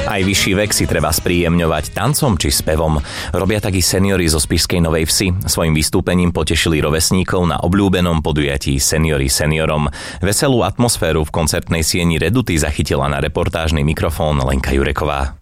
Aj vyšší vek si treba spríjemňovať tancom či spevom. Robia tak i seniori zo Spišskej Novej Vsi. Svojim vystúpením potešili rovesníkov na obľúbenom podujatí Seniori seniorom. Veselú atmosféru v koncertnej sieni Reduty zachytila na reportážny mikrofón Lenka Jureková.